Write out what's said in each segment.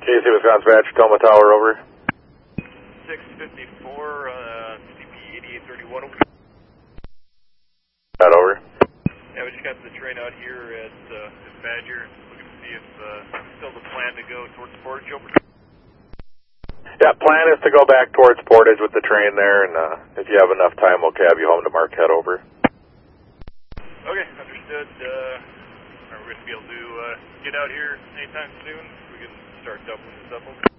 KC Wisconsin Badger, Tacoma Tower, over. 654, CP 8831, over. That over. Yeah, we just got the train out here at Badger, looking to see if still the plan to go towards Portage, over. Yeah, plan is to go back towards Portage with the train there, and if you have enough time, we'll cab you home to Marquette, over. Okay, understood. Are we going to be able to get out here anytime soon? We can start doubling this up, over.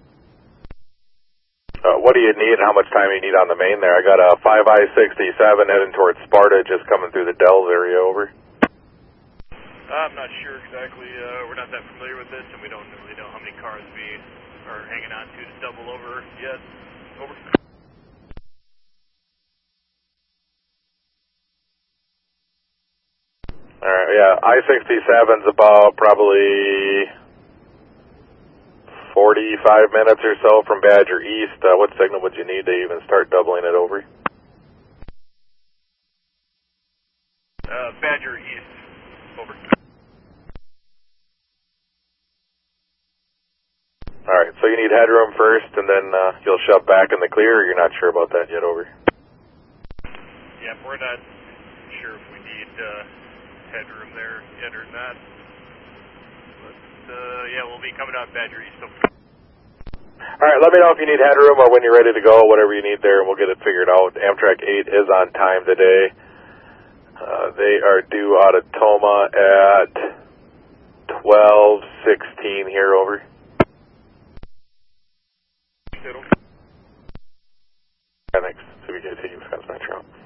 What do you need and how much time you need on the main there? I got a 5I-67 heading towards Sparta, just coming through the Dells area, over. I'm not sure exactly. We're not that familiar with this, and we don't really know how many cars we are hanging on to double over yet. Over. Alright, yeah, I-67's about probably 45 minutes or so from Badger East. What signal would you need to even start doubling it, over? Badger East, over. Alright, so you need headroom first, and then you'll shove back in the clear, or you're not sure about that yet, over? Yeah, we're not sure if we need headroom there yet or not. But, yeah, we'll be coming out Badger East, over. Alright, let me know if you need headroom or when you're ready to go, whatever you need there, and we'll get it figured out. Amtrak 8 is on time today. They are due out of Toma at 12:16 here, over. Thanks. CBKT, Wisconsin Metro.